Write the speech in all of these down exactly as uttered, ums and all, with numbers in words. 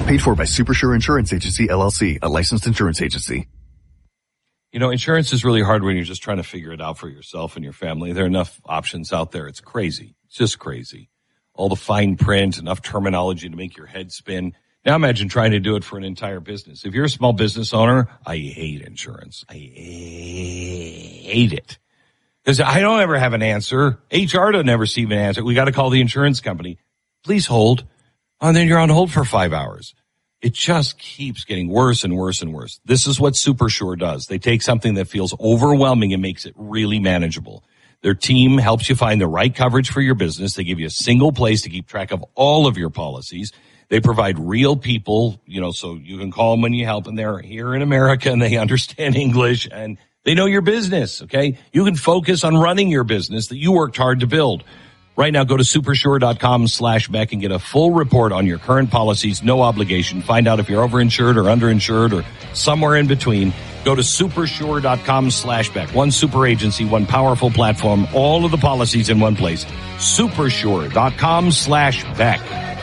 Paid for by Supersure Insurance Agency, L L C, a licensed insurance agency. You know, insurance is really hard when you're just trying to figure it out for yourself and your family. There are enough options out there. It's crazy. It's just crazy. All the fine print, enough terminology to make your head spin. Now imagine trying to do it for an entire business. If you're a small business owner, I hate insurance. I hate it. Because I don't ever have an answer. H R doesn't ever see an answer. We got to call the insurance company. Please hold. And then you're on hold for five hours. It just keeps getting worse and worse and worse. This is what Supersure does. They take something that feels overwhelming and makes it really manageable. Their team helps you find the right coverage for your business. They give you a single place to keep track of all of your policies. They provide real people, you know, so you can call them when you help, and they're here in America and they understand English and they know your business, okay? You can focus on running your business that you worked hard to build. Right now, go to supersure.com slash Beck and get a full report on your current policies, no obligation. Find out if you're overinsured or underinsured or somewhere in between. Go to supersure.com slash Beck. One super agency, one powerful platform, all of the policies in one place. Supersure.com slash Beck.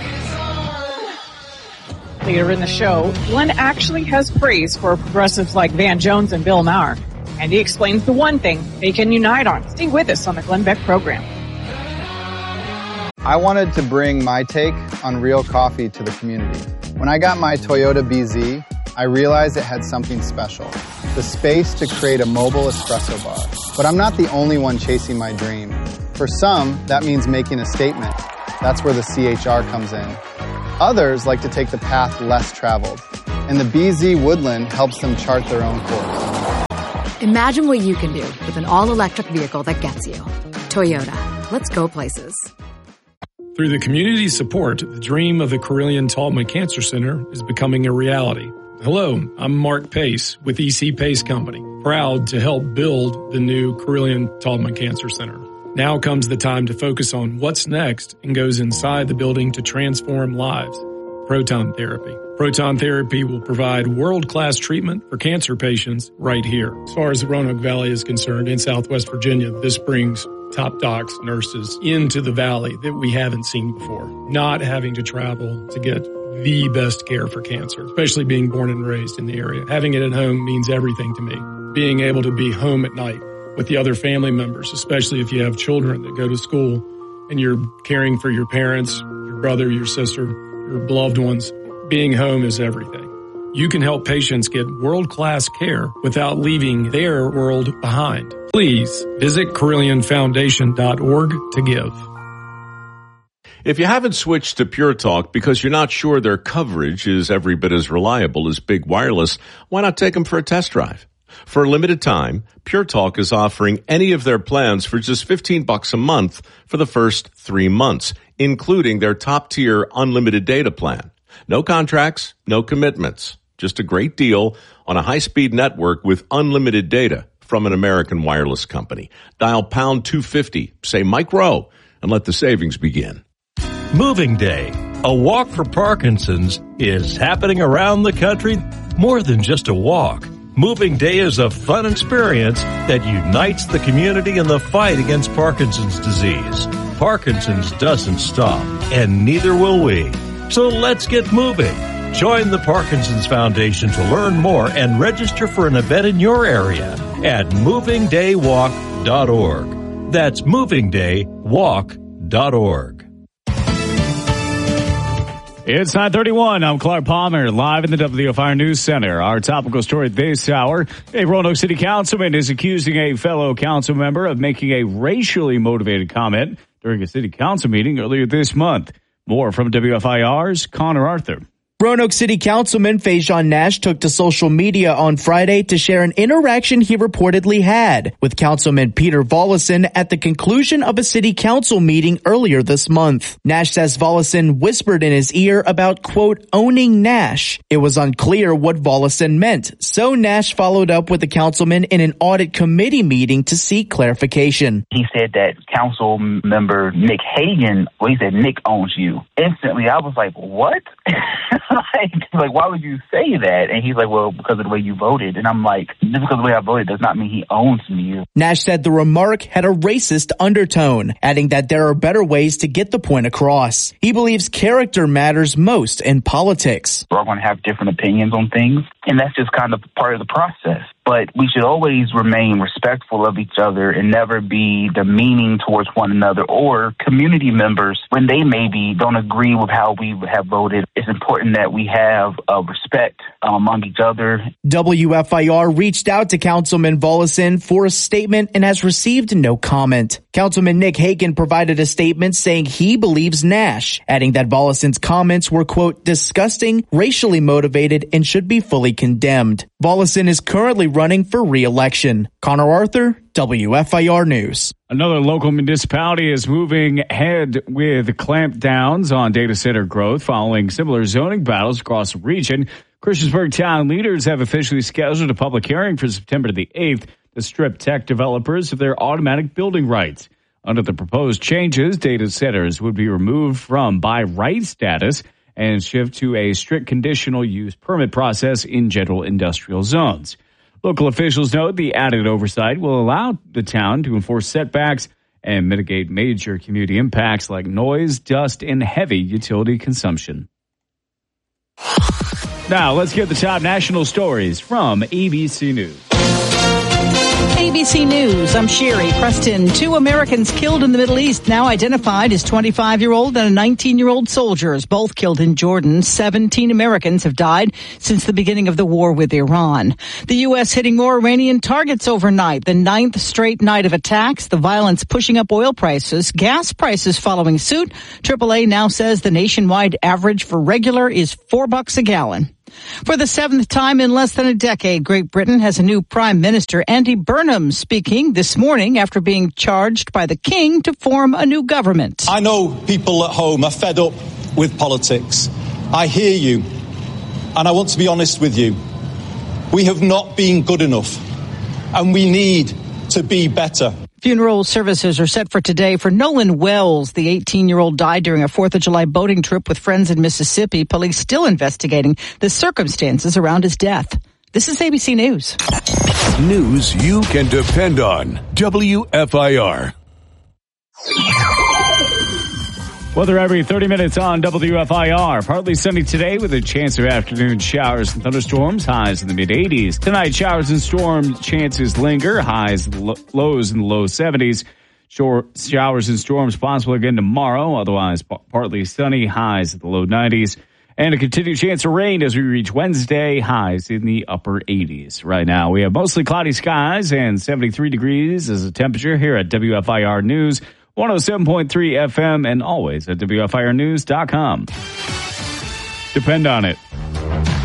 Later in the show, Glenn actually has praise for progressives like Van Jones and Bill Maher. And he explains the one thing they can unite on. Stay with us on the Glenn Beck program. I wanted to bring my take on real coffee to the community. When I got my Toyota B Z, I realized it had something special. The space to create a mobile espresso bar. But I'm not the only one chasing my dream. For some, that means making a statement. That's where the C H R comes in. Others like to take the path less traveled. And the B Z Woodland helps them chart their own course. Imagine what you can do with an all-electric vehicle that gets you. Toyota. Let's go places. Through the community support, the dream of the Carilion-Taubman Cancer Center is becoming a reality. Hello, I'm Mark Pace with E C Pace Company, proud to help build the new Carilion-Taubman Cancer Center. Now comes the time to focus on what's next and goes inside the building to transform lives. Proton therapy. Proton therapy will provide world-class treatment for cancer patients right here. As far as the Roanoke Valley is concerned, in Southwest Virginia, this brings top docs, nurses into the valley that we haven't seen before. Not having to travel to get the best care for cancer, especially being born and raised in the area. Having it at home means everything to me. Being able to be home at night with the other family members, especially if you have children that go to school and you're caring for your parents, your brother, your sister, your beloved ones. Being home is everything. You can help patients get world-class care without leaving their world behind. Please visit Carilion Foundation dot org to give. If you haven't switched to Pure Talk because you're not sure their coverage is every bit as reliable as Big Wireless, why not take them for a test drive? For a limited time, Pure Talk is offering any of their plans for just fifteen bucks a month for the first three months, including their top-tier unlimited data plan. No contracts, no commitments. Just a great deal on a high-speed network with unlimited data from an American wireless company. Dial pound two fifty, say Mike Rowe, and let the savings begin. Moving Day, a walk for Parkinson's, is happening around the country. More than just a walk. Moving Day is a fun experience that unites the community in the fight against Parkinson's disease. Parkinson's doesn't stop, and neither will we. So let's get moving. Join the Parkinson's Foundation to learn more and register for an event in your area at moving day walk dot org. That's moving day walk dot org. It's nine thirty-one. I'm Clark Palmer, live in the W F I News Center. Our topical story this hour, a Roanoke City councilman is accusing a fellow council member of making a racially motivated comment during a city council meeting earlier this month. More from W F I R's Connor Arthur. Roanoke City Councilman Fajon Nash took to social media on Friday to share an interaction he reportedly had with Councilman Peter Volleson at the conclusion of a city council meeting earlier this month. Nash says Volleson whispered in his ear about, quote, owning Nash. It was unclear what Volleson meant, so Nash followed up with the councilman in an audit committee meeting to seek clarification. He said that council member Nick Hagan, well, he said Nick owns you. Instantly, I was like, what? like, like, why would you say that? And he's like, well, because of the way you voted. And I'm like, just because of the way I voted does not mean he owns me. Nash said the remark had a racist undertone, adding that there are better ways to get the point across. He believes character matters most in politics. We're all going to have different opinions on things, and that's just kind of part of the process. But we should always remain respectful of each other and never be demeaning towards one another or community members when they maybe don't agree with how we have voted. It's important that we have uh, respect um, among each other. W F I R reached out to Councilman Volleson for a statement and has received no comment. Councilman Nick Hagan provided a statement saying he believes Nash, adding that Volleson's comments were, quote, disgusting, racially motivated, and should be fully condemned. Volleson is currently running for re-election. Connor Arthur, W F I R News. Another local municipality is moving ahead with clampdowns on data center growth following similar zoning battles across the region. Christiansburg town leaders have officially scheduled a public hearing for September the eighth to strip tech developers of their automatic building rights. Under the proposed changes, data centers would be removed from by right status and shift to a strict conditional use permit process in general industrial zones. Local officials note the added oversight will allow the town to enforce setbacks and mitigate major community impacts like noise, dust, and heavy utility consumption. Now, let's get the top national stories from A B C News. A B C News, I'm Sherry Preston. Two Americans killed in the Middle East, now identified as twenty-five-year-old and a nineteen-year-old soldiers, both killed in Jordan. seventeen Americans have died since the beginning of the war with Iran. The U S hitting more Iranian targets overnight, the ninth straight night of attacks, the violence pushing up oil prices, gas prices following suit. triple A now says the nationwide average for regular is four bucks a gallon. For the seventh time in less than a decade, Great Britain has a new Prime Minister, Andy Burnham, speaking this morning after being charged by the King to form a new government. I know people at home are fed up with politics. I hear you, and I want to be honest with you. We have not been good enough, and we need to be better. Funeral services are set for today for Nolan Wells. The eighteen-year-old died during a fourth of July boating trip with friends in Mississippi. Police still investigating the circumstances around his death. This is A B C News. News you can depend on. W F I R. Weather every thirty minutes on W F I R. Partly sunny today with a chance of afternoon showers and thunderstorms. Highs in the mid eighties. Tonight, showers and storm chances linger. Highs, lows in the low seventies. Short showers and storms possible again tomorrow. Otherwise, partly sunny. Highs at the low nineties. And a continued chance of rain as we reach Wednesday. Highs in the upper eighties. Right now, we have mostly cloudy skies and seventy-three degrees as the temperature here at W F I R News. one oh seven point three F M and always at W F I R news dot com. Depend on it.